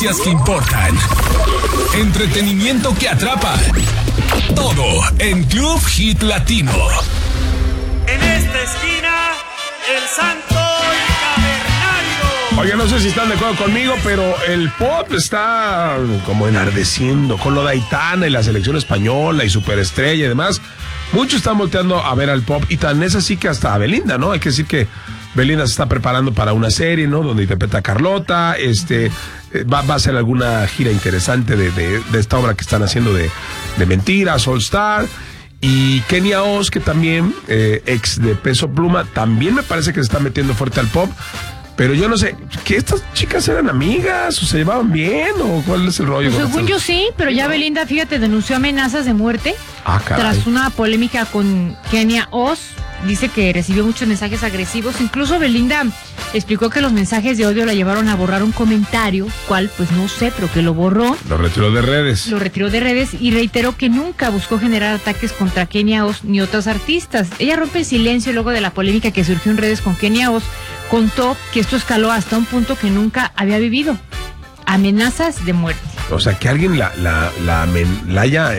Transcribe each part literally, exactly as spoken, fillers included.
Que importan, entretenimiento que atrapa, todo en Club Hit Latino. En esta esquina, el Santo Cavernario. Oye, no sé si están de acuerdo conmigo, pero el pop está como enardeciendo con lo de Aitana y la selección española y Superestrella y demás. Muchos están volteando a ver al pop y tan es así que hasta a Belinda, ¿no? Hay que decir que Belinda se está preparando para una serie, ¿no? Donde interpreta a Carlota, este... Va, va a ser alguna gira interesante de, de, de esta obra que están haciendo de, de Mentiras, All Star. Y Kenia Oz, que también, eh, ex de Peso Pluma, también me parece que se está metiendo fuerte al pop. Pero yo no sé, ¿que estas chicas eran amigas o se llevaban bien o cuál es el rollo? Pues según yo sí, pero ya Belinda, fíjate, denunció amenazas de muerte ah, tras una polémica con Kenia Oz. Dice que recibió muchos mensajes agresivos. Incluso Belinda explicó que los mensajes de odio la llevaron a borrar un comentario, cual pues no sé, pero que lo borró. Lo retiró de redes. Lo retiró de redes y reiteró que nunca buscó generar ataques contra Kenia Oz ni otras artistas. Ella rompe el silencio luego de la polémica que surgió en redes con Kenia Oz. Contó que esto escaló hasta un punto que nunca había vivido. Amenazas de muerte. O sea, que alguien la, la, la, la haya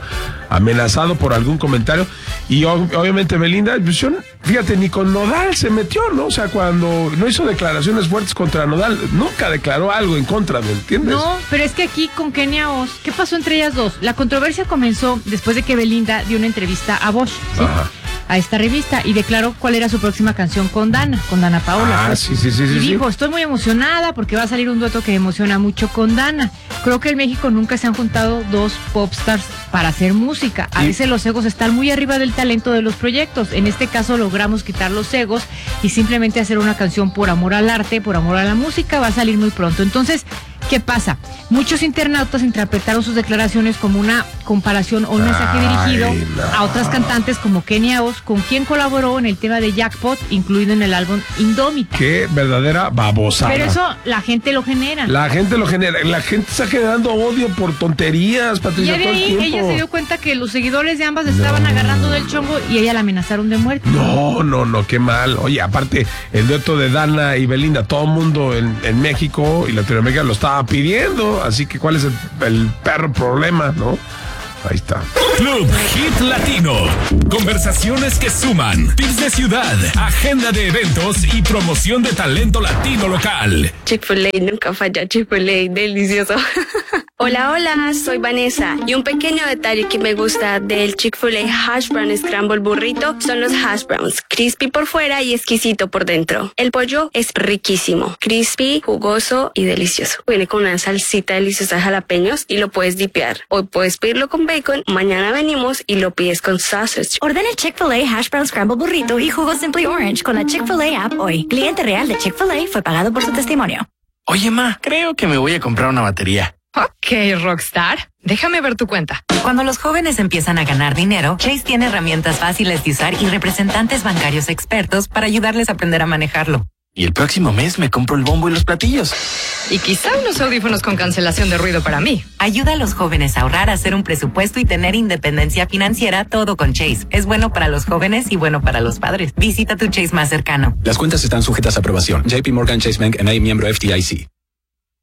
amenazado por algún comentario. Y obviamente Belinda, pues yo, fíjate, ni con Nodal se metió, ¿no? O sea, cuando no hizo declaraciones fuertes contra Nodal, nunca declaró algo en contra, ¿me entiendes? No, pero es que aquí con Kenia Oz, ¿qué pasó entre ellas dos? La controversia comenzó después de que Belinda dio una entrevista a Bosch, ¿sí? Ajá. A esta revista y declaró cuál era su próxima canción con Dana, con Dana Paola. Ah, pues. sí, sí, sí. Y sí, dijo, sí. estoy muy emocionada porque va a salir un dueto que me emociona mucho con Dana. Creo que en México nunca se han juntado dos popstars para hacer música. A ¿Sí? veces los egos están muy arriba del talento de los proyectos. En este caso logramos quitar los egos y simplemente hacer una canción por amor al arte, por amor a la música. Va a salir muy pronto. Entonces, ¿qué pasa? Muchos internautas interpretaron sus declaraciones como una comparación o un mensaje Ay, dirigido no. a otras cantantes como Kenia Oz, con quien colaboró en el tema de Jackpot, incluido en el álbum Indómita. Qué verdadera babosada. Pero eso la gente lo genera. La gente lo genera, la gente está generando odio por tonterías, Y Patricia, ya de todo el ahí tiempo. ella se dio cuenta que los seguidores de ambas estaban agarrando del chongo y ella la amenazaron de muerte. No, no, no, qué mal. Oye, aparte, el dueto de Dana y Belinda, todo el mundo en, en México y Latinoamérica lo estaba pidiendo, así que ¿cuál es el, el perro problema, no? Ahí está. Club Hit Latino. Conversaciones que suman. Tips de ciudad. Agenda de eventos y promoción de talento latino local. Chick-fil-A nunca falla. Chick-fil-A, delicioso. Hola, hola, soy Vanessa. Y un pequeño detalle que me gusta del Chick-fil-A Hash Brown Scramble Burrito son los hash browns. Crispy por fuera y exquisito por dentro. El pollo es riquísimo. Crispy, jugoso y delicioso. Viene con una salsita deliciosa de jalapeños y lo puedes dipear. Hoy puedes pedirlo con bacon, mañana venimos y lo pides con sausage. Ordena el Chick-fil-A Hash Brown Scramble Burrito y jugo Simply Orange con la Chick-fil-A app hoy. Cliente real de Chick-fil-A fue pagado por su testimonio. Oye, ma, creo que me voy a comprar una batería. Ok, Rockstar. Déjame ver tu cuenta. Cuando los jóvenes empiezan a ganar dinero, Chase tiene herramientas fáciles de usar y representantes bancarios expertos para ayudarles a aprender a manejarlo. Y el próximo mes me compro el bombo y los platillos. Y quizá unos audífonos con cancelación de ruido para mí. Ayuda a los jóvenes a ahorrar, hacer un presupuesto y tener independencia financiera, todo con Chase. Es bueno para los jóvenes y bueno para los padres. Visita tu Chase más cercano. Las cuentas están sujetas a aprobación. J P Morgan Chase Bank N A, miembro F D I C.